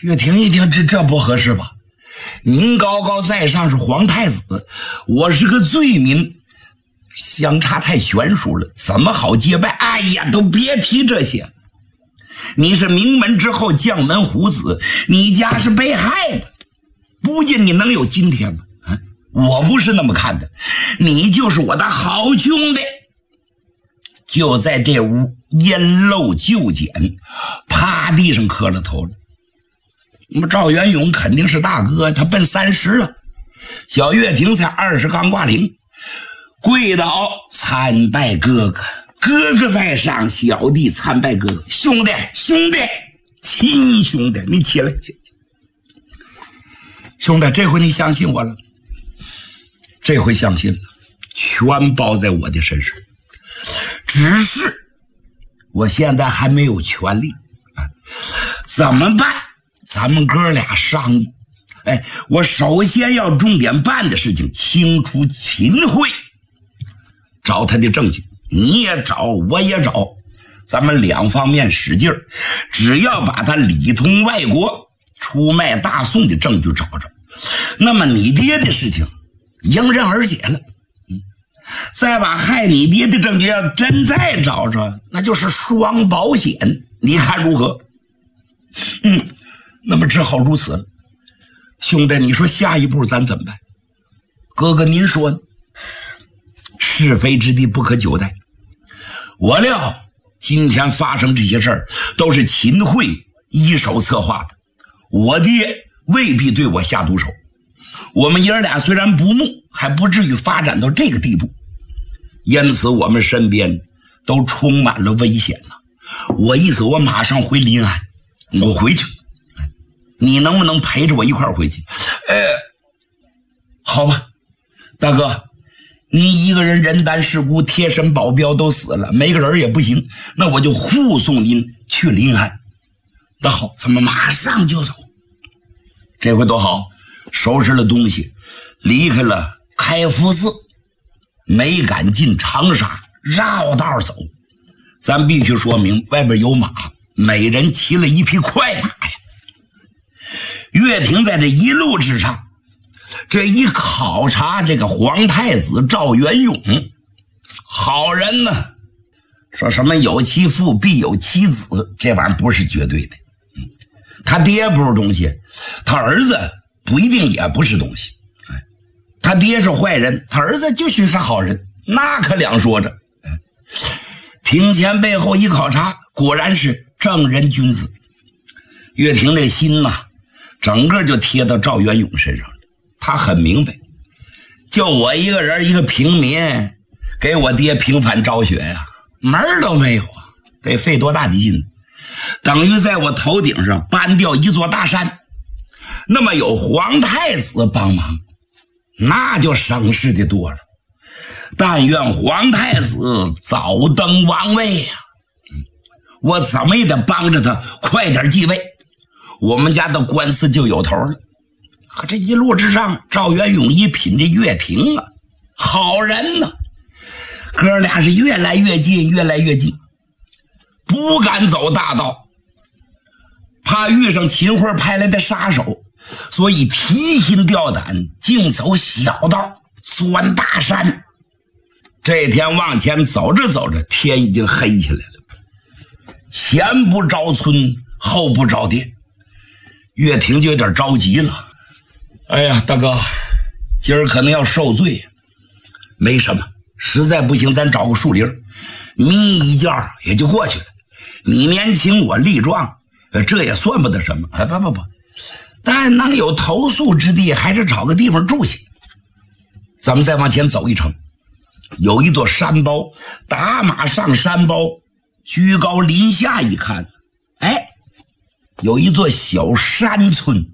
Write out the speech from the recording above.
岳霆一听，这不合适吧？您高高在上是皇太子，我是个罪民，相差太悬殊了，怎么好结拜？哎呀，都别提这些了。你是名门之后将门虎子，你家是被害的，不仅你能有今天吗？我不是那么看的，你就是我的好兄弟。就在这屋烟漏就简，趴地上磕了头了。那么赵元勇肯定是大哥，他奔30了，小岳霆才20刚挂零，跪倒参拜哥哥，哥哥在上，小弟参拜哥哥。兄弟，亲兄弟，你起来。兄弟，这回你相信我了？这回相信了，全包在我的身上。只是我现在还没有权利怎么办？咱们哥俩商议。我首先要重点办的事情，清除秦桧，找他的证据，你也找，我也找，咱们两方面使劲儿，只要把他里通外国、出卖大宋的证据找着，那么你爹的事情迎刃而解了。再把害你爹的证据要真再找着，那就是双保险，你看如何？那么只好如此了。兄弟，你说下一步咱怎么办？哥哥您说呢？是非之地不可久待，我料今天发生这些事儿都是秦桧一手策划的，我爹未必对我下毒手，我们爷俩虽然不睦，还不至于发展到这个地步，因此我们身边都充满了危险了。我一走，我马上回临安，我回去，你能不能陪着我一块儿回去？好吧，大哥，你一个人人单势孤，贴身保镖都死了，没个人也不行，那我就护送您去临安。那好，咱们马上就走。这回多好，收拾了东西，离开了开福寺，没敢进长沙，绕道走。咱必须说明外边有马，每人骑了一匹快马呀。岳霆在这一路之上，这一考察这个皇太子赵元勇，好人呢，说什么有其父必有其子，这玩意儿不是绝对的。他爹不是东西，他儿子不一定也不是东西。他爹是坏人，他儿子就许是好人，那可两说着。庭前背后一考察，果然是正人君子。岳霆这心呐，整个就贴到赵元勇身上了。他很明白，就我一个人，一个平民，给我爹平反昭雪呀，门儿都没有啊，得费多大的劲，等于在我头顶上搬掉一座大山。那么有皇太子帮忙，那就省事的多了。但愿皇太子早登王位呀！我怎么也得帮着他快点继位，我们家的官司就有头了。可这一路之上，赵元勇一品这岳霆啊，好人呢，哥俩是越来越近，越来越近，不敢走大道，怕遇上秦桧派来的杀手，所以提心吊胆，净走小道，钻大山。这天往前走着走着，天已经黑下来了，前不着村，后不着店，岳霆就有点着急了。哎呀，大哥，今儿可能要受罪。没什么，实在不行咱找个树林眯一觉也就过去了。你年轻我力壮，这也算不得什么。不，但能有投宿之地，还是找个地方住下。咱们再往前走一程，有一座山包，打马上山包，居高临下一看，有一座小山村。